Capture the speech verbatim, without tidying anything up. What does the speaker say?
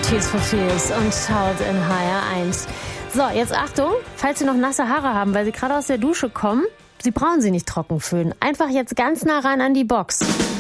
Tears for Fears und Shout in H R eins. So, jetzt Achtung, falls Sie noch nasse Haare haben, weil Sie gerade aus der Dusche kommen, Sie brauchen sie nicht trocken föhnen. Einfach jetzt ganz nah ran an die Box.